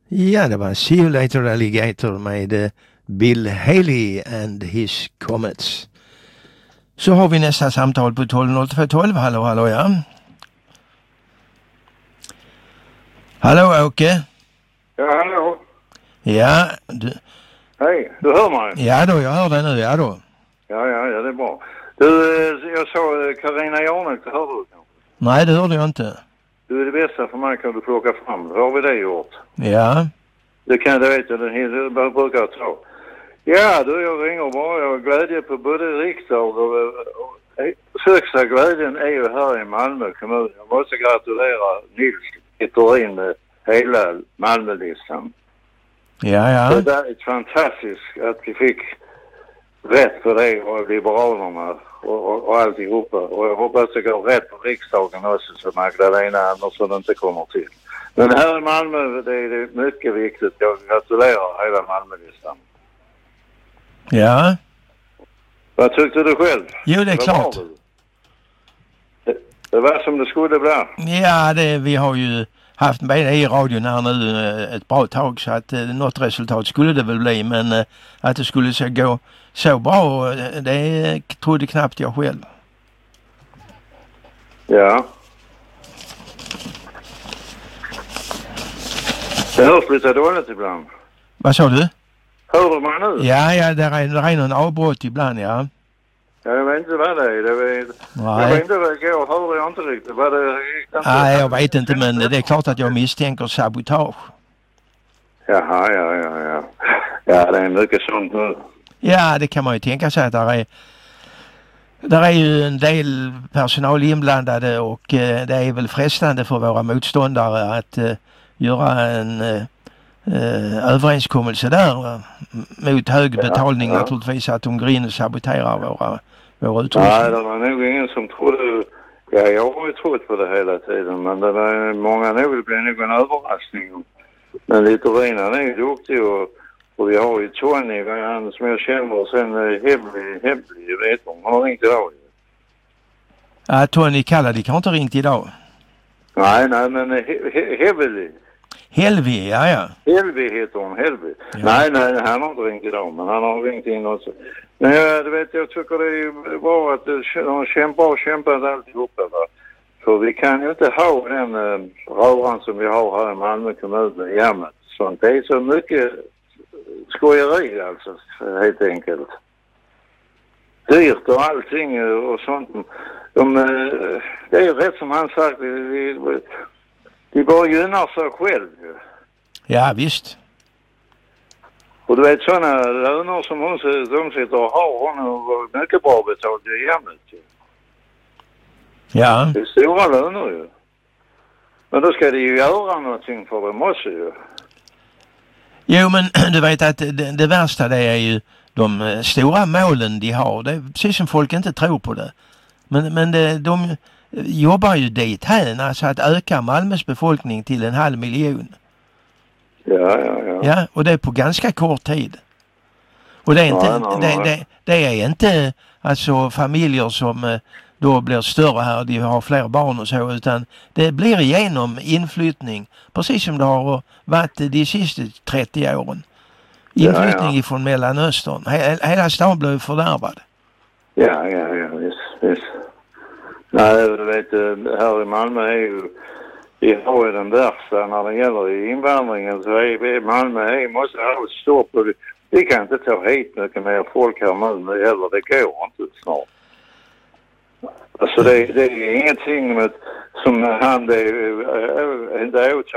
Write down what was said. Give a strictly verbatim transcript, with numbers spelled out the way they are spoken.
Ja, det var See You Later Alligator med uh, Bill Haley and his Comets. Så har vi nästa samtal på tolv noll två tolv. Hallå, hallå, ja. Hallå, Åke. Ja, hallå. Ja, du... Hej, du hör mig? Ja då, jag hör dig nu, ja då. Ja, ja, ja, det är bra. Du, jag sa Carina Jarnek, det hörde du kanske? Nej, det hörde jag inte. Du är det bästa för mig kan du plocka fram. Hur har vi det gjort? Ja. Det kan du veta, den det brukar jag ta. Ja, du, jag ringer bara. Jag har glädje på både riksdag och, och, och högsta glädjen är ju här i Malmö kommun. Jag måste gratulera Nils Littorin med hela Malmölistan. Ja, ja. Det är ett fantastiskt att vi fick rätt för det och Liberalerna och, och, och alltihopa. Och jag hoppas det går rätt på riksdagen också så Magdalena Andersson inte kommer till. Men här i Malmö det är det mycket viktigt. Jag gratulerar hela Malmölistan. Ja. Vad tyckte du själv? Jo, det är Vad klart. Det, det var som det skulle bli. Ja, det, vi har ju haft med det i radion här nu ett bra tag så att eh, något resultat skulle det väl bli. Men eh, att det skulle så gå så bra, det trodde knappt jag själv. Ja. Det hörs lite dåligt ibland. Vad sa du? Hör du mig nu? Ja, ja, det är, det är någon avbrott ibland, ja. Ja, jag vet inte vad det är. Det vet, jag vet inte vad det går. Hörde jag inte riktigt. Vad det, inte Nej, jag vet inte, men det är klart att jag misstänker sabotage. Jaha, ja, ja, ja. Ja, det är mycket sånt nu. Ja, det kan man ju tänka sig att där är, där är ju en del personal inblandade och eh, det är väl frestande för våra motståndare att eh, göra en eh, eh, överenskommelse där eh, mot hög betalning, ja, ja. Naturligtvis att de går in och saboterar våra, våra utrustning. Nej, det var nog ingen som trodde. Ja, jag har ju trott på det hela tiden, men det var många nog, det blev nog en överraskning. Men Littorin är ju duktig och, och vi har ju Tony, han som jag känner, och sen Hemlig, Hemlig, vet hon. Han har ringt idag. Ja, Tony Kalladik har inte ringt idag. Nej, nej, men Hemlig. Helvi, ja, ja. Helvi heter hon, Helvi. Ja. Nej, nej, han har inte ringt idag, men han har ringt in också. Men jag, du vet, jag tycker det är bra att de kämpar och kämpat alltihopa, va. För vi kan ju inte ha den uh, röran som vi har här i Malmö kommun i Jammet. Sånt. Det är så mycket skojeri alltså, helt enkelt. Dyrt och allting och sånt. De, uh, det är ju rätt som han sagt, vi, vi, de bara gynnar sig själv. Ja, visst. Och du vet, sådana löner som hon de sitter och har, hon har mycket bra betalt i Jammet. Ja. Det är stora löner ju. Men då ska de ju göra någonting för det måste ju. Jo, men du vet att det, det värsta det är ju de stora målen de har. Det är precis som folk inte tror på det. Men, men det, de jobbar ju dit här, alltså att öka Malmös befolkning till en halv miljon. Ja, ja, ja. Ja, och det är på ganska kort tid. Och det är inte, ja, no, det, det, det är inte alltså familjer som då blir större här, de har fler barn och så, utan det blir igenom inflyttning, precis som det har varit de sista trettio åren. Inflyttning ja, ja. Från Mellanöstern. He, hela stan blev fördärvad. Ja, ja, ja, visst, visst. Nej, du vet, här i Malmö är ju, vi har ju den värsta när det gäller invandringen, så är Malmö är, måste ha ett stopp och vi kan inte ta hit mycket mer folk här nu heller, det går inte snart. Alltså det, det är ingenting med, som han det, det är